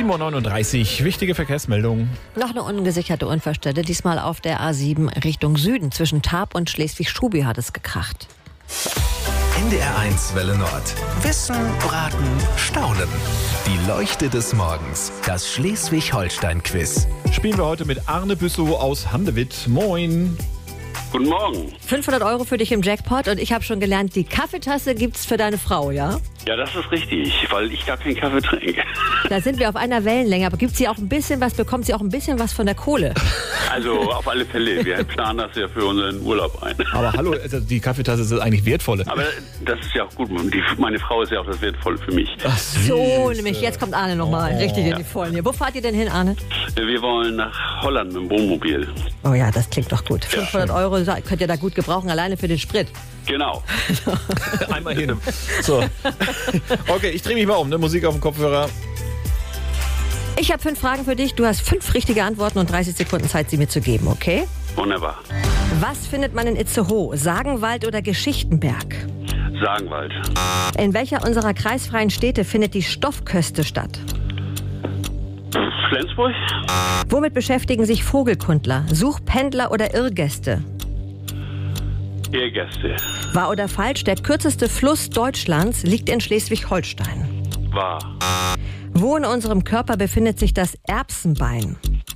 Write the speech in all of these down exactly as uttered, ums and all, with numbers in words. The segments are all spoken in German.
sieben Uhr neununddreißig, wichtige Verkehrsmeldung. Noch eine ungesicherte Unfallstelle, diesmal auf der A sieben Richtung Süden. Zwischen Tarp und Schleswig-Schubi hat es gekracht. N D R eins Welle Nord. Wissen, Raten, Staunen. Die Leuchte des Morgens. Das Schleswig-Holstein-Quiz. Spielen wir heute mit Arne Büssow aus Handewitt. Moin. Guten Morgen. fünfhundert Euro für dich im Jackpot und ich habe schon gelernt, die Kaffeetasse gibt's für deine Frau, ja? Ja, das ist richtig, weil ich gar keinen Kaffee trinke. Da sind wir auf einer Wellenlänge, aber gibt sie auch ein bisschen was, bekommt sie auch ein bisschen was von der Kohle? Also auf alle Fälle, wir planen das ja für unseren Urlaub ein. Aber hallo, also die Kaffeetasse ist eigentlich wertvolle. Aber das ist ja auch gut, die, meine Frau ist ja auch das Wertvolle für mich. Ach, So, nämlich jetzt kommt Arne nochmal Oh. richtig in die Vollen hier. Wo fahrt ihr denn hin, Arne? Wir wollen nach Holland mit dem Wohnmobil. Oh ja, das klingt doch gut. fünfhundert Euro könnt ihr da gut gebrauchen, alleine für den Sprit. Genau. Einmal hin. So. Okay, ich drehe mich mal um, ne? Musik auf dem Kopfhörer. Ich habe fünf Fragen für dich. Du hast fünf richtige Antworten und dreißig Sekunden Zeit, sie mir zu geben, okay? Wunderbar. Was findet man in Itzehoe? Sagenwald oder Geschichtenberg? Sagenwald. In welcher unserer kreisfreien Städte findet die Stoffköste statt? Flensburg? Womit beschäftigen sich Vogelkundler? Suchpendler oder Irrgäste? Ehrgäste. Wahr oder falsch? Der kürzeste Fluss Deutschlands liegt in Schleswig-Holstein. Wahr. Wo in unserem Körper befindet sich das Erbsenbein?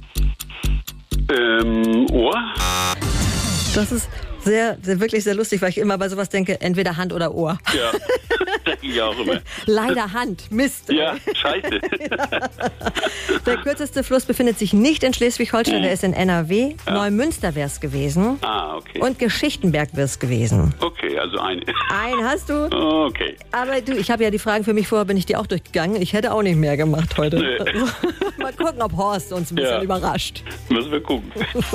Ähm, Ohr? Das ist sehr, sehr, wirklich sehr lustig, weil ich immer bei sowas denke, entweder Hand oder Ohr. Ja, denke ich auch immer. Leider Hand, Mist. Ja, scheiße. Der kürzeste Fluss befindet sich nicht in Schleswig-Holstein, der ist in N R W. Ja. Neumünster wäre es gewesen. Ah, okay. Und Geschichtenberg wäre es gewesen. Okay, also eine. Einen hast du. Okay. Aber du, ich habe ja die Fragen für mich vorher, bin ich die auch durchgegangen. Ich hätte auch nicht mehr gemacht heute. Nee. Also, mal gucken, ob Horst uns ein bisschen Ja. überrascht. Müssen wir gucken.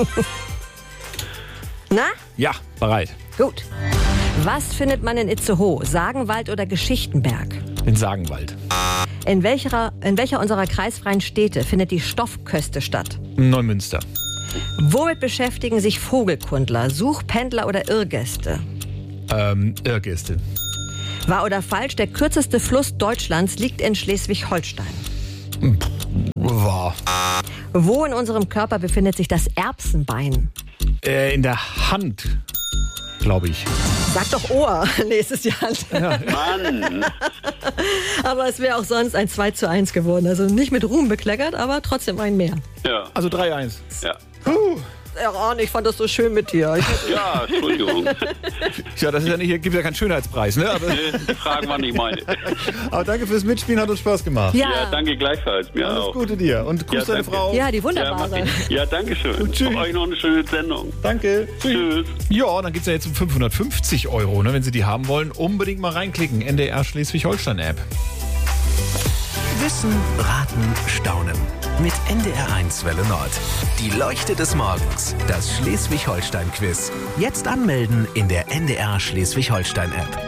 Na? Ja, bereit. Gut. Was findet man in Itzehoe? Sagenwald oder Geschichtenberg? In Sagenwald. In welcher, in welcher unserer kreisfreien Städte findet die Stoffköste statt? Neumünster. Womit beschäftigen sich Vogelkundler, Suchpendler oder Irrgäste? Ähm, Irrgäste. Wahr oder falsch? Der kürzeste Fluss Deutschlands liegt in Schleswig-Holstein. Wahr. Wo in unserem Körper befindet sich das Erbsenbein? Äh, in der Hand, glaube ich. Sag doch Ohr. Nee, es ist die Hand. Mann. Aber es wäre auch sonst ein zwei zu eins geworden. Also nicht mit Ruhm bekleckert, aber trotzdem ein mehr. Ja. Also drei eins. Ja. Puh. Ja, Arne, ich fand das so schön mit dir. Ich Ja, Entschuldigung. Ja, das ist ja nicht, gibt ja keinen Schönheitspreis, ne? Aber, Die Fragen waren nicht meine. aber danke fürs Mitspielen, hat uns Spaß gemacht. ja. Ja, danke gleichfalls. Mir Alles auch. Gute dir. Und grüß Ja, deine danke. Frau. ja, die Ja, wunderbar mach sein. ich. Ja, danke schön. Tschüss. Euch noch eine schöne Sendung. Danke. Tschüss. Ja, dann geht's ja jetzt um fünfhundertfünfzig Euro, ne? Wenn Sie die haben wollen, unbedingt mal reinklicken. N D R Schleswig-Holstein-App. Wissen, Raten, Staunen. Mit N D R eins Welle Nord. Die Leuchte des Morgens. Das Schleswig-Holstein-Quiz. Jetzt anmelden in der N D R Schleswig-Holstein-App.